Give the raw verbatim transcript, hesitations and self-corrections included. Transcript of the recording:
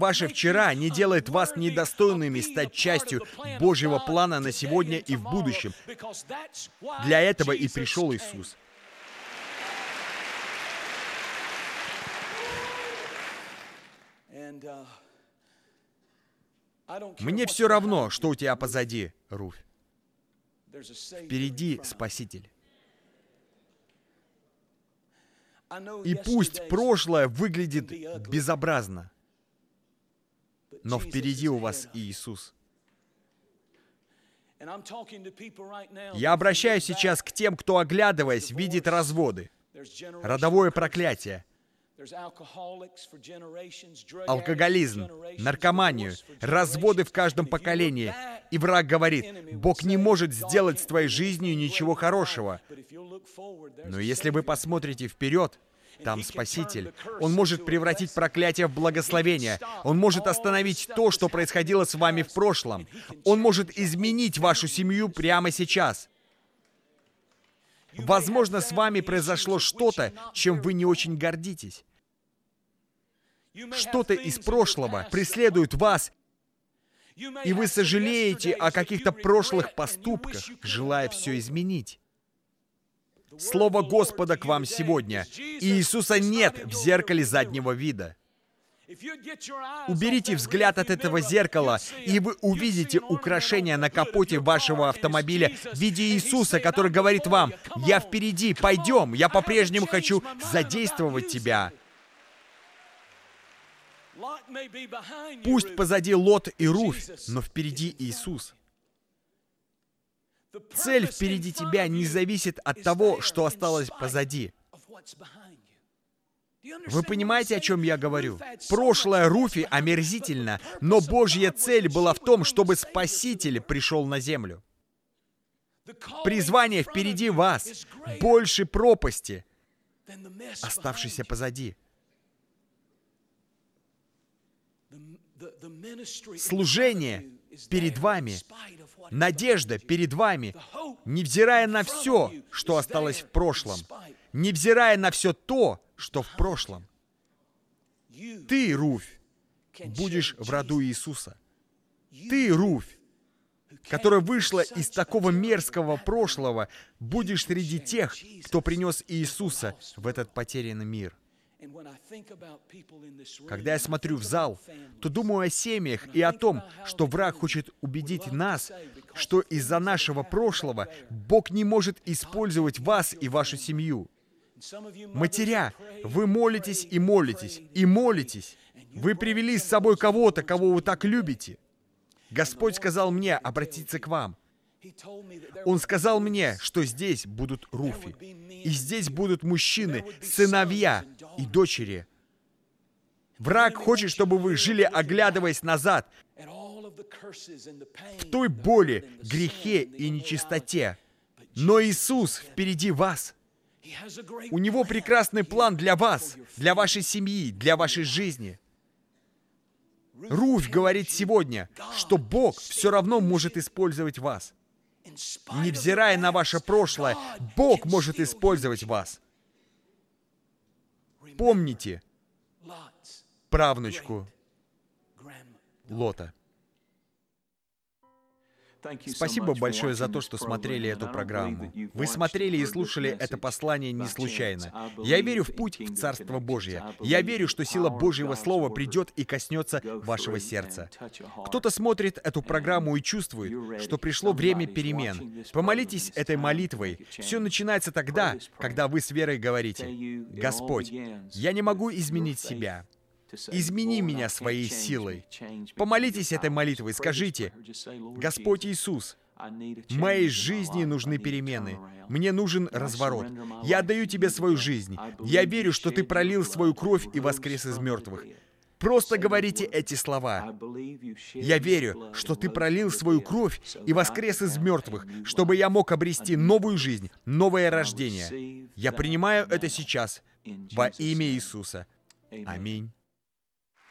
ваше вчера не делает вас недостойными стать частью Божьего плана на сегодня и в будущем. Для этого и пришел Иисус. Мне все равно, что у тебя позади, Руфь. Впереди Спаситель. И пусть прошлое выглядит безобразно, но впереди у вас Иисус. Я обращаюсь сейчас к тем, кто, оглядываясь, видит разводы, родовое проклятие, алкоголизм, наркоманию, разводы в каждом поколении. И враг говорит: Бог не может сделать с твоей жизнью ничего хорошего. Но если вы посмотрите вперед, там Спаситель. Он может превратить проклятие в благословение. Он может остановить то, что происходило с вами в прошлом. Он может изменить вашу семью прямо сейчас. Возможно, с вами произошло что-то, чем вы не очень гордитесь. Что-то из прошлого преследует вас, и вы сожалеете о каких-то прошлых поступках, желая все изменить. Слово Господа к вам сегодня: Иисуса нет в зеркале заднего вида. Уберите взгляд от этого зеркала, и вы увидите украшение на капоте вашего автомобиля в виде Иисуса, который говорит вам: «Я впереди, пойдем, я по-прежнему хочу задействовать тебя». Пусть позади Лот и Руфь, но впереди Иисус. Цель впереди тебя не зависит от того, что осталось позади. Вы понимаете, о чем я говорю? Прошлое Руфи омерзительно, но Божья цель была в том, чтобы Спаситель пришел на землю. Призвание впереди вас больше пропасти, оставшейся позади. Служение перед вами, надежда перед вами, невзирая на все, что осталось в прошлом, невзирая на все то, что в прошлом. Ты, Руфь, будешь в роду Иисуса. Ты, Руфь, которая вышла из такого мерзкого прошлого, будешь среди тех, кто принес Иисуса в этот потерянный мир. Когда я смотрю в зал, то думаю о семьях и о том, что враг хочет убедить нас, что из-за нашего прошлого Бог не может использовать вас и вашу семью. Матеря, вы молитесь и молитесь, и молитесь. Вы привели с собой кого-то, кого вы так любите. Господь сказал мне обратиться к вам. Он сказал мне, что здесь будут Руфи, и здесь будут мужчины, сыновья и дочери. Враг хочет, чтобы вы жили, оглядываясь назад, в той боли, грехе и нечистоте. Но Иисус впереди вас. У Него прекрасный план для вас, для вашей семьи, для вашей жизни. Руфь говорит сегодня, что Бог все равно может использовать вас. Невзирая на ваше прошлое, Бог может использовать вас. Помните правнучку Лота. Спасибо большое за то, что смотрели эту программу. Вы смотрели и слушали это послание не случайно. Я верю в путь в Царство Божье. Я верю, что сила Божьего Слова придет и коснется вашего сердца. Кто-то смотрит эту программу и чувствует, что пришло время перемен. Помолитесь этой молитвой. Все начинается тогда, когда вы с верой говорите: «Господь, я не могу изменить себя. Измени меня своей силой». Помолитесь этой молитвой, скажите: «Господь Иисус, в моей жизни нужны перемены. Мне нужен разворот. Я отдаю Тебе свою жизнь. Я верю, что Ты пролил свою кровь и воскрес из мертвых». Просто говорите эти слова. «Я верю, что Ты пролил свою кровь и воскрес из мертвых, чтобы я мог обрести новую жизнь, новое рождение. Я принимаю это сейчас во имя Иисуса. Аминь».